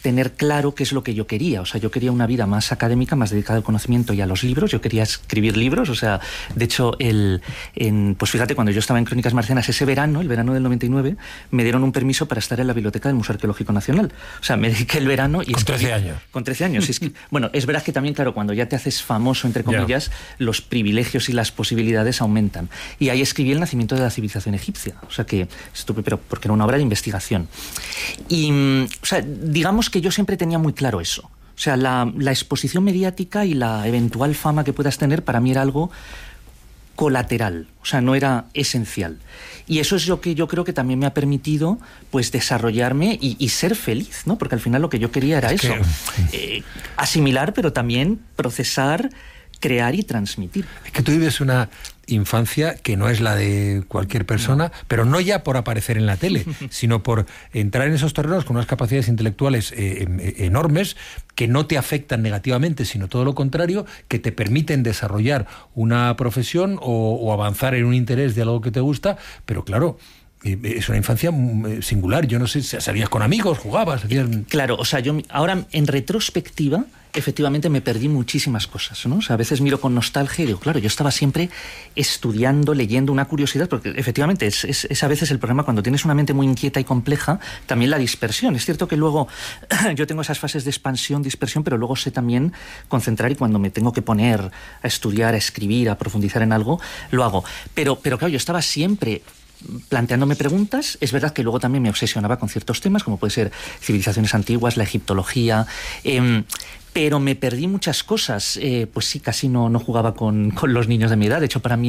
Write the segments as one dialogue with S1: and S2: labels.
S1: tener claro qué es lo que yo quería. O sea, yo quería una vida más académica, más dedicada al conocimiento y a los libros. Yo quería escribir libros. O sea, de hecho, pues fíjate, cuando yo estaba en Crónicas Marcianas, ese verano, el verano del 99, me dieron un permiso para estar en la biblioteca del Museo Arqueológico Nacional. O sea, me dediqué el verano y...
S2: Con 13 años.
S1: Con 13 años. Bueno, es verdad que también, claro, cuando ya te haces famoso, entre comillas, los privilegios y las posibilidades aumentan. Y ahí escribí El nacimiento de la civilización egipcia. O sea, que estuve, pero porque era una obra de investigación. Y, o sea, digamos que yo siempre tenía muy claro eso. O sea, la exposición mediática y la eventual fama que puedas tener para mí era algo colateral, o sea, no era esencial. Y eso es lo que yo creo que también me ha permitido, pues, desarrollarme y ser feliz, ¿no? Porque al final lo que yo quería era eso, asimilar, pero también procesar, crear y transmitir.
S2: Es que tú vives una infancia que no es la de cualquier persona, pero no ya por aparecer en la tele, sino por entrar en esos terrenos con unas capacidades intelectuales enormes, que no te afectan negativamente, sino todo lo contrario, que te permiten desarrollar una profesión o avanzar en un interés de algo que te gusta, pero claro, es una infancia singular. Yo no sé, salías con amigos, jugabas, hacías...
S1: Claro, o sea, yo ahora en retrospectiva efectivamente me perdí muchísimas cosas, ¿no? O sea, a veces miro con nostalgia y digo, claro, yo estaba siempre estudiando, leyendo, una curiosidad, porque efectivamente es a veces el problema cuando tienes una mente muy inquieta y compleja, también la dispersión. Es cierto que luego yo tengo esas fases de expansión, dispersión, pero luego sé también concentrar, y cuando me tengo que poner a estudiar, a escribir, a profundizar en algo, lo hago. Pero claro, yo estaba siempre planteándome preguntas. Es verdad que luego también me obsesionaba con ciertos temas, como puede ser civilizaciones antiguas, la egiptología, pero me perdí muchas cosas. Pues sí, casi no jugaba con los niños de mi edad. De hecho, para mí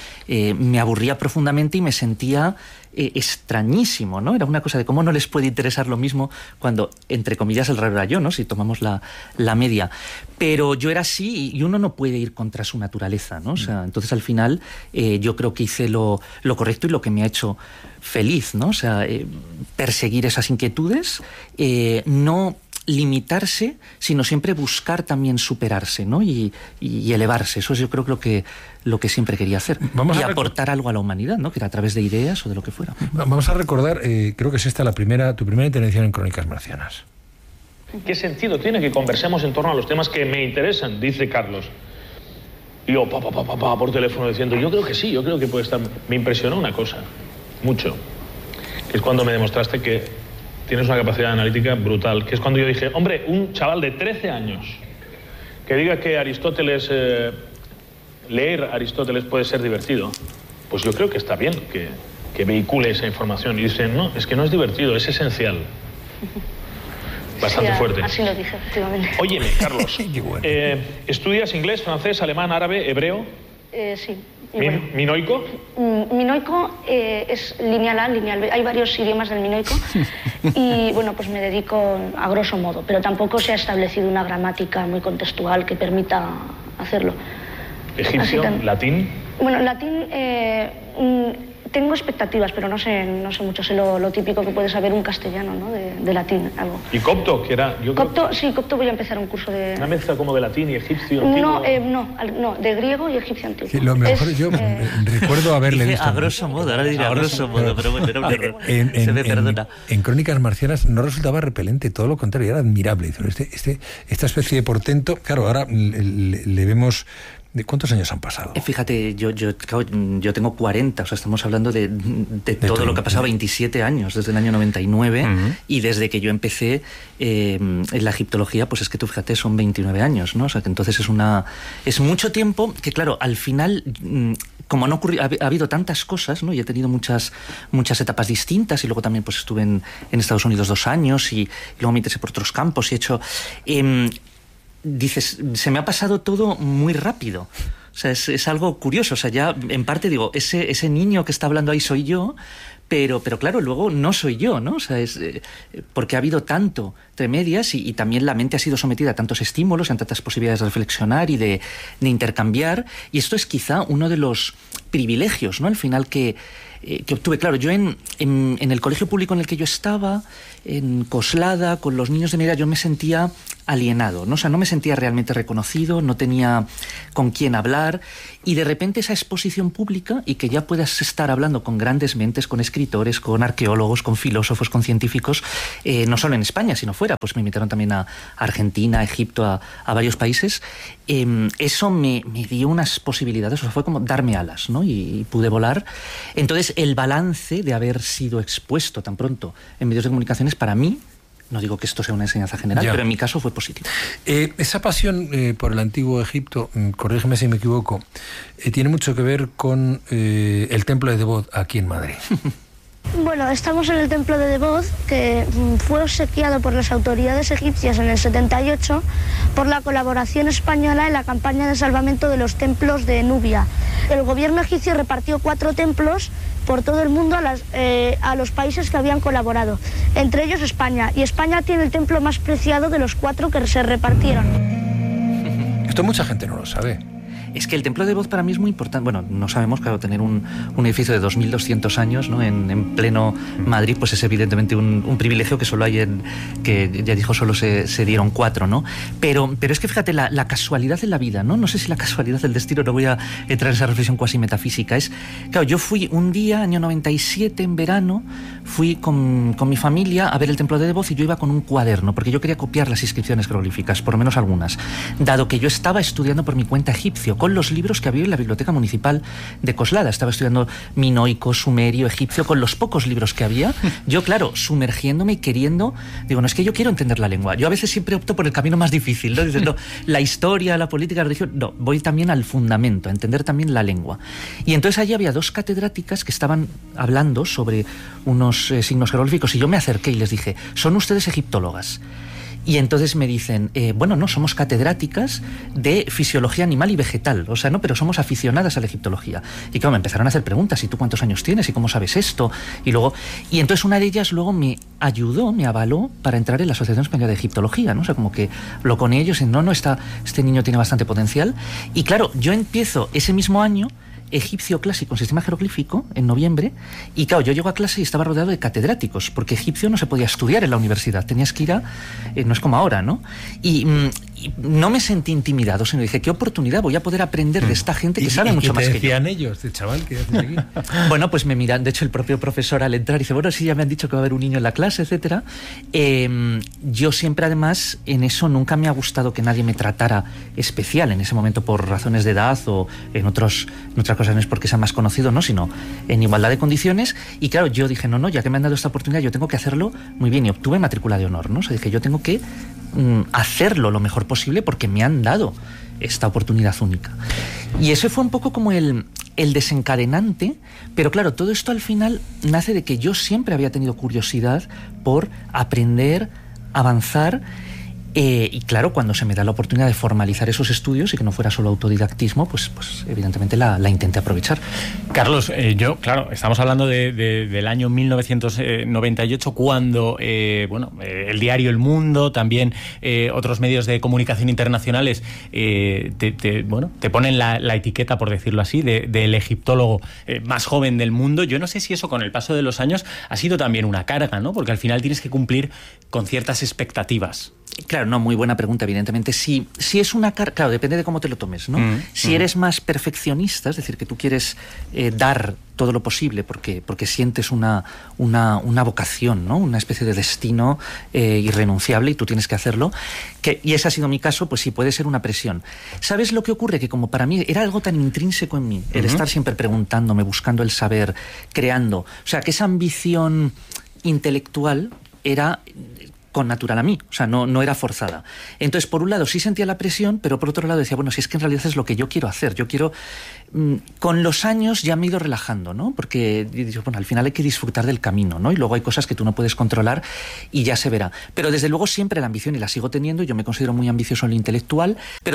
S1: me aburría profundamente y me sentía extrañísimo, ¿no? Era una cosa de cómo no les puede interesar lo mismo cuando, entre comillas, el raro era yo, ¿no? Si tomamos la media. Pero yo era así y uno no puede ir contra su naturaleza, ¿no? O sea, entonces al final yo creo que hice lo correcto y lo que me ha hecho feliz, ¿no? O sea, perseguir esas inquietudes, no limitarse, sino siempre buscar también superarse, ¿no? Y elevarse. Eso es, yo creo, lo que siempre quería hacer. Y aportar algo a la humanidad, ¿no? Que era a través de ideas o de lo que fuera.
S2: Vamos a recordar, creo que es esta tu primera intervención en Crónicas Marcianas.
S3: ¿Qué sentido tiene que conversemos en torno a los temas que me interesan? Dice Carlos. Y yo, por teléfono diciendo, yo creo que sí, yo creo que puede estar... Me impresionó una cosa, mucho, que es cuando me demostraste que tienes una capacidad analítica brutal, que es cuando yo dije, hombre, un chaval de 13 años que diga que Aristóteles, leer Aristóteles puede ser divertido, pues yo creo que está bien que vehicule esa información. Y dicen, no, es que no es divertido, es esencial. Bastante fuerte.
S4: Así lo dije, efectivamente.
S3: Óyeme, Carlos, ¿estudias inglés, francés, alemán, árabe, hebreo?
S4: Sí.
S3: Bueno, ¿minoico?
S4: Minoico es lineal A, lineal B. Hay varios idiomas del minoico. Y bueno, pues me dedico a grosso modo, pero tampoco se ha establecido una gramática muy contextual que permita hacerlo.
S3: ¿Egipcio? ¿Latín?
S4: Bueno, latín... tengo expectativas, pero no sé mucho. Sé lo típico que puede saber un castellano, ¿no? De latín, algo.
S3: ¿Y copto? Que era,
S4: Sí, copto voy a empezar un curso de...
S3: ¿Una mezcla como de latín y egipcio?
S4: No, de griego y egipcio antiguo.
S2: Sí, lo mejor yo recuerdo haberle visto...
S1: A grosso modo, ahora diré a grosso modo, pero bueno, era un error. Se me perdona.
S2: En Crónicas Marcianas no resultaba repelente, todo lo contrario, era admirable. Esta especie de portento, claro, ahora le vemos... ¿De cuántos años han pasado?
S1: Fíjate, yo tengo 40, o sea, estamos hablando de todo lo que ha pasado, 27 años, desde el año 99, y desde que yo empecé en la egiptología, pues es que tú fíjate, son 29 años, ¿no? O sea, que entonces es mucho tiempo que, claro, al final, como no ha habido tantas cosas, ¿no? Y he tenido muchas etapas distintas, y luego también pues estuve en Estados Unidos 2 años, y luego me interesé por otros campos, y he hecho... dices, se me ha pasado todo muy rápido. O sea, es algo curioso. O sea, ya en parte digo, ese niño que está hablando ahí soy yo, pero claro, luego no soy yo, ¿no? O sea, es porque ha habido tanto entre medias y también la mente ha sido sometida a tantos estímulos, a tantas posibilidades de reflexionar y de intercambiar. Y esto es quizá uno de los privilegios, ¿no? Al final que obtuve. Claro, yo en el colegio público en el que yo estaba, en Coslada, con los niños de mi edad, yo me sentía alienado, ¿no? O sea, no me sentía realmente reconocido, no tenía con quién hablar, y de repente esa exposición pública y que ya puedas estar hablando con grandes mentes, con escritores, con arqueólogos, con filósofos, con científicos, no solo en España, sino fuera, pues me invitaron también a Argentina, a Egipto, a varios países. Eso me dio unas posibilidades, o sea, fue como darme alas, ¿no? Y pude volar. Entonces, el balance de haber sido expuesto tan pronto en medios de comunicaciones, para mí, no digo que esto sea una enseñanza general, pero en mi caso fue positivo.
S2: Esa pasión por el antiguo Egipto, corrígeme si me equivoco, tiene mucho que ver con el templo de Devot aquí en Madrid.
S4: Bueno, estamos en el templo de Devot, que fue obsequiado por las autoridades egipcias en el 78 por la colaboración española en la campaña de salvamento de los templos de Nubia. El gobierno egipcio repartió 4 templos por todo el mundo a los países que habían colaborado, entre ellos España. Y España tiene el templo más preciado de los 4 que se repartieron.
S2: Esto mucha gente no lo sabe.
S1: Es que el templo de Devot para mí es muy importante. Bueno, no sabemos, claro, tener un edificio de 2200 años, ¿no? en pleno Madrid, pues es evidentemente un privilegio que solo hay que ya dijo, solo se dieron 4, ¿no? Pero es que fíjate, la casualidad de la vida, ¿no? No sé si la casualidad del destino, no voy a entrar en esa reflexión cuasi metafísica. Claro, yo fui un día, año 97, en verano, fui con mi familia a ver el templo de Devot y yo iba con un cuaderno, porque yo quería copiar las inscripciones jeroglíficas, por lo menos algunas, dado que yo estaba estudiando por mi cuenta egipcio, con los libros que había en la biblioteca municipal de Coslada. Estaba estudiando minoico, sumerio, egipcio, con los pocos libros que había. Yo, claro, sumergiéndome y queriendo, digo, no, es que yo quiero entender la lengua. Yo a veces siempre opto por el camino más difícil, ¿no? Dices, no, la historia, la política, la religión, no, voy también al fundamento, a entender también la lengua. Y entonces allí había 2 catedráticas que estaban hablando sobre unos signos jeroglíficos y yo me acerqué y les dije, ¿son ustedes egiptólogas? Y entonces me dicen, bueno, no, somos catedráticas de fisiología animal y vegetal, o sea, no, pero somos aficionadas a la egiptología. Y claro, me empezaron a hacer preguntas, ¿y tú cuántos años tienes? ¿Y cómo sabes esto? Y entonces una de ellas luego me ayudó, me avaló para entrar en la Asociación Española de Egiptología, ¿no? O sea, como que lo con ellos, este niño tiene bastante potencial. Y claro, yo empiezo ese mismo año egipcio clásico en sistema jeroglífico en noviembre, y claro, yo llego a clase y estaba rodeado de catedráticos, porque egipcio no se podía estudiar en la universidad, tenías que ir no es como ahora, ¿no? Y no me sentí intimidado, sino dije, qué oportunidad, voy a poder aprender de esta gente que sabe mucho más que yo.
S2: ¿Y qué decían ellos, el chaval, qué haces aquí?
S1: Bueno, pues me miran, de hecho el propio profesor al entrar dice, bueno, sí, ya me han dicho que va a haber un niño en la clase, etcétera. Yo siempre, además, en eso nunca me ha gustado que nadie me tratara especial en ese momento por razones de edad o en otras cosas, no es porque sea más conocido, no, sino en igualdad de condiciones. Y claro, yo dije, no, ya que me han dado esta oportunidad, yo tengo que hacerlo muy bien, y obtuve matrícula de honor, ¿no? O sea, dije, yo tengo que hacerlo lo mejor posible porque me han dado esta oportunidad única. Y eso fue un poco como el desencadenante, pero claro, todo esto al final nace de que yo siempre había tenido curiosidad por aprender, avanzar. Y claro, cuando se me da la oportunidad de formalizar esos estudios y que no fuera solo autodidactismo, pues evidentemente la intenté aprovechar.
S5: Carlos, estamos hablando del año 1998, cuando el diario El Mundo, también otros medios de comunicación internacionales te ponen la etiqueta, por decirlo así, del egiptólogo más joven del mundo. Yo no sé si eso con el paso de los años ha sido también una carga, ¿no? Porque al final tienes que cumplir con ciertas expectativas.
S1: Claro, no, muy buena pregunta, evidentemente. Si es una carga, claro, depende de cómo te lo tomes, ¿no? Si eres más perfeccionista, es decir, que tú quieres dar todo lo posible porque sientes una vocación, ¿no? Una especie de destino irrenunciable y tú tienes que hacerlo, y ese ha sido mi caso, pues sí puede ser una presión. ¿Sabes lo que ocurre? Que como para mí era algo tan intrínseco en mí, el estar siempre preguntándome, buscando el saber, creando, o sea, que esa ambición intelectual era natural a mí, o sea, no era forzada. Entonces, por un lado sí sentía la presión, pero por otro lado decía, bueno, si es que en realidad es lo que yo quiero hacer, con los años ya me he ido relajando, ¿no? Porque digo, bueno, al final hay que disfrutar del camino, ¿no? Y luego hay cosas que tú no puedes controlar y ya se verá. Pero desde luego siempre la ambición, y la sigo teniendo, yo me considero muy ambicioso en lo intelectual,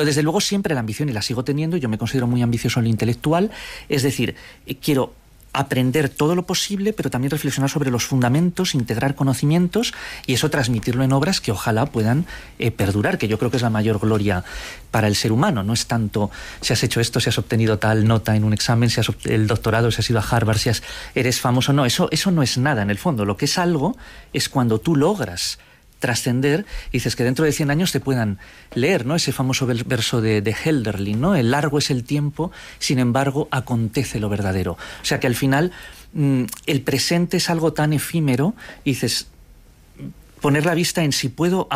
S1: es decir, quiero aprender todo lo posible, pero también reflexionar sobre los fundamentos, integrar conocimientos y eso transmitirlo en obras que ojalá puedan perdurar, que yo creo que es la mayor gloria para el ser humano. No es tanto si has hecho esto, si has obtenido tal nota en un examen, si has el doctorado, si has ido a Harvard, si eres famoso. No, eso no es nada en el fondo. Lo que es algo es cuando tú logras trascender, y dices que dentro de 100 años te puedan leer, ¿no? Ese famoso verso de Hölderlin, ¿no? El largo es el tiempo, sin embargo, acontece lo verdadero. O sea que al final el presente es algo tan efímero, y dices, poner la vista en si puedo